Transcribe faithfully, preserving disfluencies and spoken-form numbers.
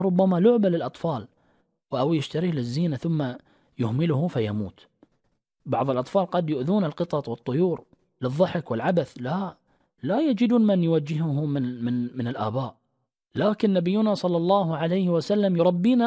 ربما لعبة للأطفال أو يشتريه للزينة ثم يهمله فيموت. بعض الأطفال قد يؤذون القطط والطيور للضحك والعبث، لا لا يجدون من يوجههم من من من الآباء، لكن نبينا صلى الله عليه وسلم يربينا